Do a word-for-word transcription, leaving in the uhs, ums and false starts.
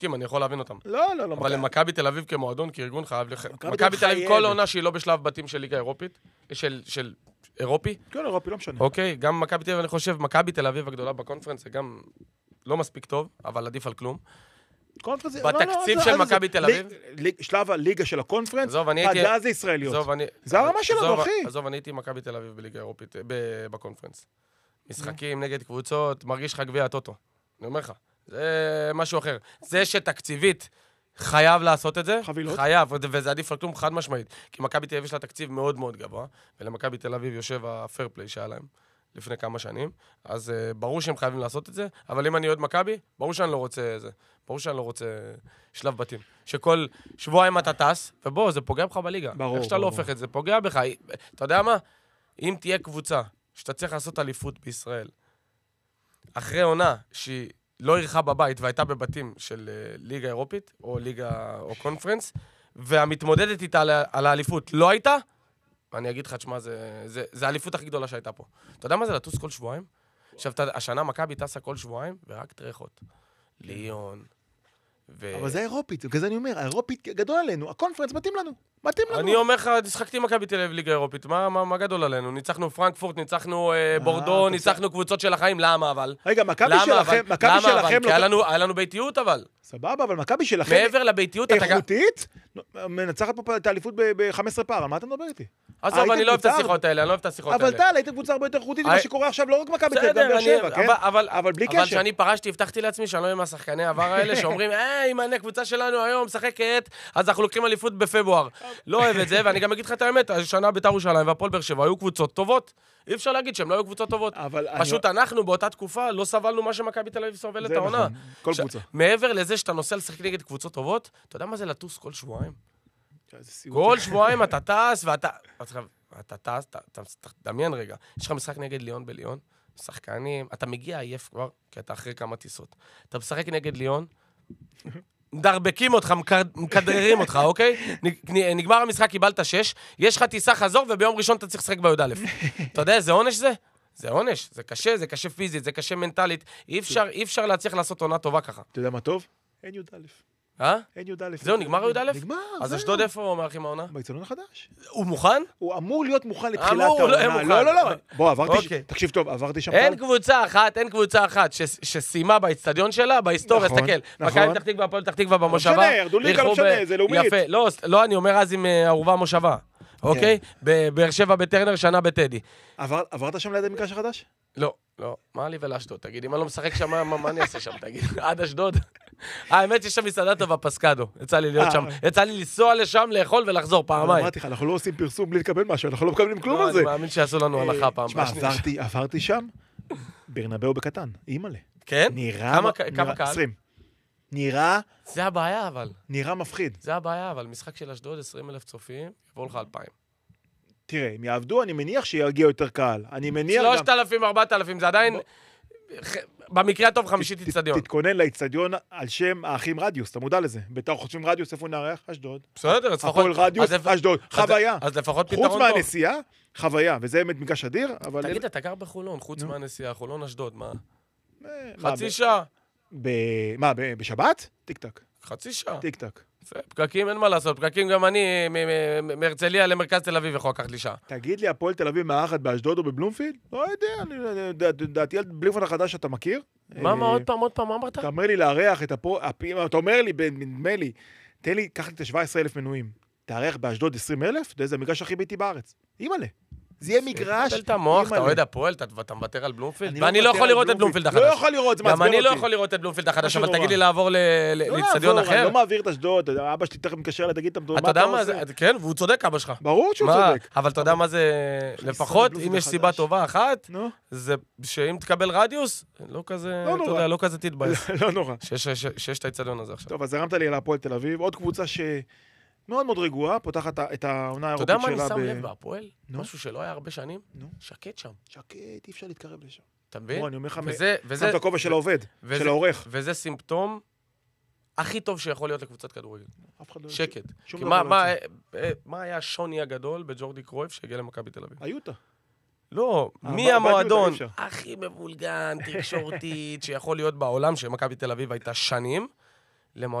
משחקים, אני יכול להבין אותם. לא, לא, לא. אבל למכבי תל אביב כמועדון, כארגון חייב לך... מכבי תל אביב כל עונה שהיא לא בשלב בתים של ליגה אירופית, של, של אירופי. כן, אירופי, לא משנה. אוקיי, גם מכבי תל אביב, אני חושב, מכבי תל אביב הגדולה בקונפרנס, זה גם לא מספיק טוב, אבל עדיף על כלום. בתקציב של מכבי תל אביב. שלב הליגה של הקונפרנס, פגע זה ישראליות. זה הרמה שלנו, אחי. עזוב, אני הייתי מכבי תל אביב בליגה אירופית, בקונפרנס. משחקים נגד קבוצות, מרגיש לך גביע הטוטו. אני אומר לך, זה משהו אחר. זה שתקציבית חייב לעשות את זה, חבילות. חייב, וזה עדיף על כלום חד משמעית. כי מכבי תל אביב יש לה תקציב מאוד מאוד גבוה, ולמכבי תל אביב יושב הפייר פליי שהיה להם לפני כמה שנים, אז uh, ברור שהם חייבים לעשות את זה, אבל אם אני עוד מכבי, ברור שאני לא רוצה זה. ברור שאני לא רוצה שלב בתים. שכל שבועיים אתה טס, ובוא, זה פוגע בך בליגה. ברור, איך שאתה ברור. לא הופך את זה, פוגע בך. אתה יודע מה? אם תהיה קבוצה שאתה צריך לעשות אליפות בישראל, אחרי עונה שהיא לא ערכה בבית והייתה בבתים של uh, ליגה אירופית, או ליגה או קונפרנס, והמתמודדת איתה על, על האליפות לא הייתה, אני אגיד לך, תשמע, זה, זה, זה האליפות הכי גדולה שהייתה פה. אתה יודע מה זה לטוס כל שבועיים? עכשיו, השנה מכבי טסה כל שבועיים, ורק טרחות. ליון. ו... אבל זה אירופית, כזה אני אומר, האירופית גדול עלינו, הקונפרנס מתאים לנו, מתאים לנו. אני אומר לך, שחקתי מכבי תל אביב ליגה אירופית, מה, מה, מה גדול עלינו? ניצחנו פרנקפורט, ניצחנו אה, בורדו, ניצחנו קבוצות של החיים, למה אבל? רגע, מכבי שלכם, מכבי שלכם... כי היה לנו, היה לנו ביתיות אבל. סבבה, אבל מכבי שלכם... מעבר לביתיות... איכותית, מנצחת פה את האליפות ב-חמש עשרה פער, על מה אתה מדבר איתי? עזוב, אני לא אוהב את השיחות האלה, אני לא אוהב את השיחות האלה. אבל טל, היית קבוצה הרבה יותר איכותית ממה שקורה עכשיו, לא רק מכבי תל אביב, גם באר שבע, כן? אבל בלי קשר. אבל כשאני פרשתי, הבטחתי לעצמי שאני לא אהיה מהשחקני העבר האלה, שאומרים, היי, אם הקבוצה שלנו היום משחקת, אז אנחנו לוקחים אליפות בפברואר. לא אוהב את זה, ואני גם אגיד לך את האמת, השנה בית"ר ירושלים והפועל באר שבע היו קבוצות טובות. אי אפשר להגיד שהם לא היו קבוצות טובות. פשוט אנחנו באותה תקופה לא סבלנו מה שמכבי תל אביב סובלת העונה. כל קבוצה. מעבר לזה שאתה נוסע לשחק נגד קבוצות טובות, אתה יודע מה זה לטוס כל שבועיים? כל שבועיים אתה טס, ואתה... אתה טס, אתה דמיין רגע. יש לך משחק נגד ליון בליון, שחקנים, אתה מגיע עייף כבר, כי אתה אחרי כמה טיסות. אתה משחק נגד ליון, דרבקים אותך, מקדררים אותך, אוקיי? נגמר המשחק, קיבלת שש, יש לך טיסה חזור, וביום ראשון אתה צריך לשחק בי"א. אתה יודע, זה עונש זה? זה עונש, זה קשה, זה קשה פיזית, זה קשה מנטלית. אי אפשר, אי אפשר להצליח לעשות עונה טובה ככה. אתה יודע מה טוב? אין י"א. אה? אין י"א. זהו, נגמר י"א? נגמר, אז אשדוד איפה מארחים העונה? באיצטדיון החדש. הוא מוכן? הוא אמור להיות מוכן לתחילת אמור, לא, העונה. מוכן. לא, לא, לא. בוא, עברתי, אוקיי. תקשיב טוב, עברתי שם. אין קבוצה אחת, אין קבוצה אחת ש- שסיימה באצטדיון שלה, בהיסטוריה, נכון, תסתכל. נכון. מכבי פתח תקווה, הפועל פתח תקווה במושבה. משנה, ירדו ליגה, לא משנה, זה לאומית. יפה, לא, לא, אני אומר אז עם אה, ערובה מושבה. אוקיי? בבאר שבע בטרנר, שנה בטדי. עבר- עברת שם ליד המגרש החדש? לא, לא, מה לי ולאשדוד? תגיד, אם אני לא משחק שם, מה מה אני אעשה שם? תגיד, עד אשדוד. האמת שיש שם מסעדה טובה, פסקדו. יצא לי להיות שם. יצא לי לנסוע לשם, לאכול ולחזור פעמיים. אמרתי לך, אנחנו לא עושים פרסום בלי לקבל משהו, אנחנו לא מקבלים כלום לא, על זה. אני מאמין שיעשו לנו הנחה פעם. תשמע, בשנייה. עברתי, עברתי שם, ברנבאו בקטן, אימא'לה. כן? נראה... כמה- נראה- כמה קהל? עשרים. נראה, זה הבעיה, אבל. נראה מפחיד. זה הבעיה, אבל משחק של אשדוד, עשרים אלף צופים, יבואו לך אלפיים. תראה, אם יעבדו, אני מניח שיגיע יותר קהל. אני מניח גם... שלושת אלפים, ארבעת אלפים, זה עדיין, במקרה הטוב חמישית אצטדיון. תתכונן לאצטדיון על שם האחים רדיוס, אתה מודע לזה. בית"ר חושבים רדיוס, איפה נארח? אשדוד. בסדר, אז לפחות... הפועל רדיוס, אז לפ- אשדוד. אז- חוויה. אז לפחות פתרון חוץ טוב. מהנסיעה, חוויה, וזה באמת מגרש אדיר, אבל... תגיד, אתה גר בחולון, חוץ מהנסיעה, חולון אשדוד, מה? אה, מה, חצי ב- שעה. ב- מה, ב- בשבת? טיק טק. חצי שעה. טיק טק. זה, פקקים אין מה לעשות, פקקים גם אני מ- מ- מהרצליה למרכז תל אביב יכול לקחת לי שעה. תגיד לי, הפועל תל אביב מארחת באשדוד או בבלומפילד? לא יודע, אני- דע- דעתי על בלומפילד החדש אתה מכיר? מה, מה, אה, עוד פעם, עוד פעם, מה אמרת? אתה אומר לי לארח את הפועל, אתה אומר לי, נדמה לי, תן לי, קח לי את ה-שבעה עשר אלף מנויים. תארח באשדוד עשרים אלף? אתה יודע, זה המגרש הכי ביתי בארץ. אימא'לה. זה יהיה מגרש... תבטל את המוח, אתה אימא'לה. אוהד הפועל, אתה אתה מוותר על בלומפילד? אני ואני לא מוותר יכול על לראות את בלומפילד החדש. לא יכול לראות, זה מעצבן גם אותי. אני לא יכול לראות את בלומפילד החדש, משהו אבל נורא. תגיד לי לעבור ל- ל- לא לאצטדיון לעבור, אחר. אני לא מעביר את אשדוד, אתה יודע, אבא שלי תכף מתקשר אליי, תגיד, אתה מה יודע אתה מה עושה? זה? כן, והוא צודק, אבא שלך. ברור שהוא מה? צודק. אבל אתה יודע מה זה, לפחות, אם יש סיבה טובה אחת, נו, זה שאם תקבל רדיוס, לא כזה, לא אתה נורא. יודע, לא כזה תתבאס. לא נורא. שיש- שיש שיש את האצטדיון הזה עכשיו. טוב, אז הרמת לי על הפועל תל אביב, עוד קבוצה שמאוד מאוד רגועה, פותחת את העונה אתה יודע האירופית מה שלה. אני שם ב- לב בהפועל? נו. משהו שלא היה הרבה שנים? נו. שקט שם. שקט, אי אפשר להתקרב לשם. אתה מבין? בוא, אני אומר לך, וזה- שם וזה- את הכובע של העובד, וזה- של העורך. וזה סימפטום הכי טוב שיכול להיות לקבוצת כדורגל. אף אחד לא... שקט. שום כי דבר מה- לא מה- יוצא. אה, מה היה השוני הגדול בג'ורדי קרויף שהגיע למכבי תל אביב? היוטה. לא, אה, מי בא- המועדון באתי אותה, אי הכי מבולגן, תקשורתית, שיכול להיות בעולם, שמכבי תל אביב הייתה שנים, למועדון